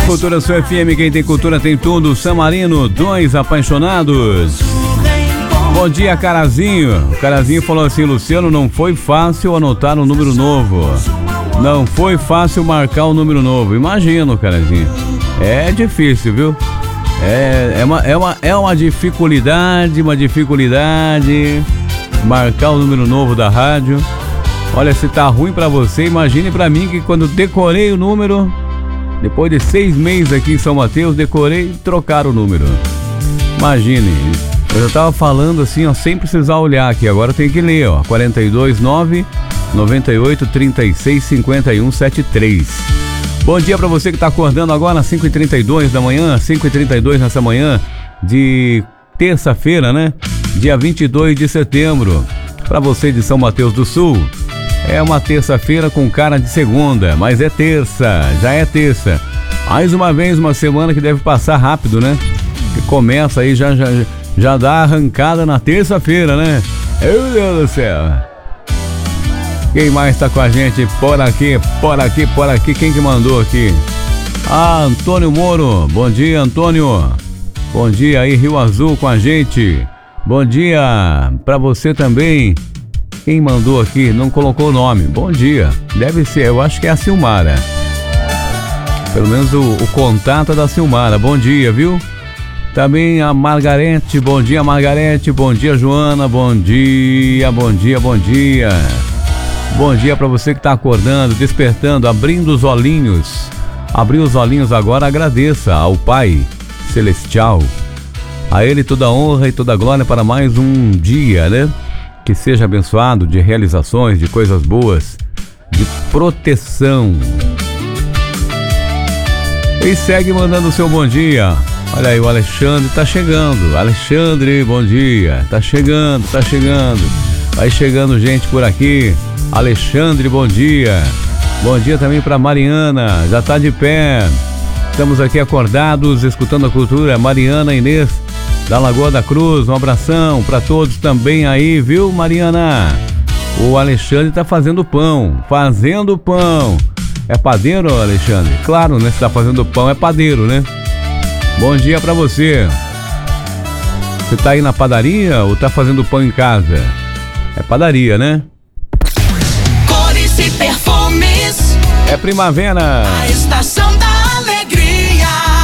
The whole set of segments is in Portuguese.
Cultura Sua FM, quem tem cultura tem tudo. San Marino, dois apaixonados. Bom dia, Carazinho. O Carazinho falou assim: Luciano, não foi fácil anotar um número novo. Não foi fácil marcar um número novo. Imagino, Carazinho. É difícil, viu? É uma dificuldade, marcar o número novo da rádio. Olha, se tá ruim pra você, imagine pra mim que quando decorei o número, depois de 6 meses aqui em São Mateus, decorei e trocaram o número. Imagine, eu já tava falando assim, ó, sem precisar olhar aqui, agora tem que ler, ó, 429 98 36 51 73. Bom dia pra você que tá acordando agora às 5h32 da manhã, 5h32 nessa manhã de terça-feira, né? Dia 22 de setembro. Pra você de São Mateus do Sul, é uma terça-feira com cara de segunda, mas é terça, já é terça. Mais uma vez, uma semana que deve passar rápido, né? Que começa aí, já dá arrancada na terça-feira, né? Meu Deus do céu. Quem mais tá com a gente por aqui? Quem que mandou aqui? Ah, Antônio Moro. Bom dia, Antônio. Bom dia aí, Rio Azul com a gente. Bom dia pra você também. Quem mandou aqui? Não colocou o nome. Bom dia. Deve ser, eu acho que é a Silmara. Pelo menos o contato é da Silmara. Bom dia, viu? Também a Margarete. Bom dia, Margarete. Bom dia, Joana. Bom dia. Bom dia pra você que tá acordando, despertando, abrindo os olhinhos. Abriu os olhinhos agora, agradeça ao Pai Celestial. A Ele toda honra e toda glória para mais um dia, né? Que seja abençoado de realizações, de coisas boas, de proteção. E segue mandando o seu bom dia. Olha aí, o Alexandre tá chegando. Alexandre, bom dia. Tá chegando. Vai chegando gente por aqui. Alexandre, bom dia. Bom dia também para Mariana, já tá de pé. Estamos aqui acordados, escutando a cultura. Mariana Inês, da Lagoa da Cruz, um abração para todos também aí, viu, Mariana? O Alexandre tá fazendo pão. É padeiro, Alexandre? Claro, né? Se tá fazendo pão, é padeiro, né? Bom dia para você. Você tá aí na padaria ou tá fazendo pão em casa? É padaria, né? E perfumes. É primavera. A estação da alegria.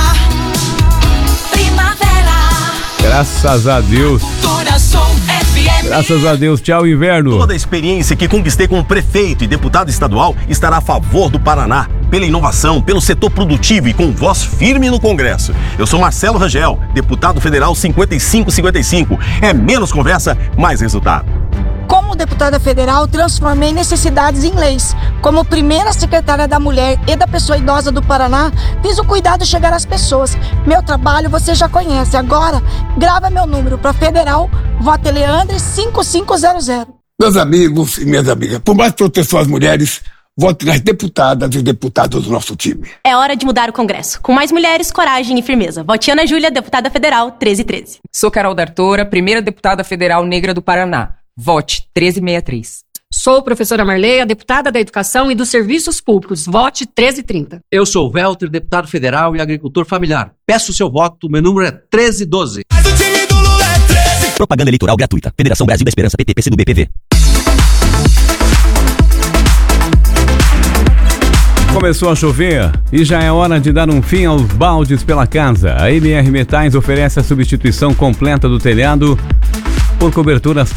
Primavera. Graças a Deus. Graças a Deus. Tchau, inverno. Toda a experiência que conquistei como prefeito e deputado estadual estará a favor do Paraná, pela inovação, pelo setor produtivo e com voz firme no Congresso. Eu sou Marcelo Rangel, deputado federal 5555. É menos conversa, mais resultado. Como deputada federal, transformei necessidades em leis. Como primeira secretária da Mulher e da Pessoa Idosa do Paraná, fiz o cuidado chegar às pessoas. Meu trabalho você já conhece. Agora, grava meu número para federal, vote Leandre 5500. Meus amigos e minhas amigas, por mais proteção às mulheres, vote nas deputadas e deputados do nosso time. É hora de mudar o Congresso. Com mais mulheres, coragem e firmeza. Vote Ana Júlia, deputada federal 1313. Sou Carol D'Artora, primeira deputada federal negra do Paraná. Vote 1363. Sou professora Marleia, deputada da Educação e dos Serviços Públicos. Vote 1330. Eu sou o Welter, deputado federal e agricultor familiar. Peço o seu voto, meu número é 1312. Mas o time do Lula é 13. Propaganda eleitoral gratuita. Federação Brasil da Esperança, PT, PCdoB, PV. Começou a chover e já é hora de dar um fim aos baldes pela casa. A MR Metais oferece a substituição completa do telhado por coberturas